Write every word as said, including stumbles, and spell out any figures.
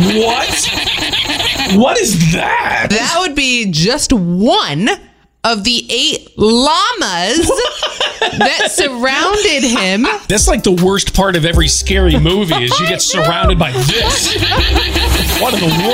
What? What is that? That would be just one of the eight llamas that surrounded him. That's like the worst part of every scary movie is you get surrounded by this. What in the world?